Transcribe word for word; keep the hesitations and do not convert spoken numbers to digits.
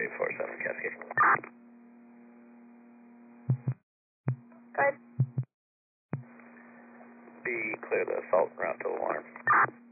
two four seven Cascade. Good. B, clear the assault route to alarm.